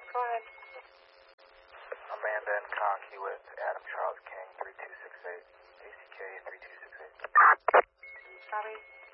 Go ahead. Amanda and Conkey with Adam Charles King, 3268. ACK 3268. Copy.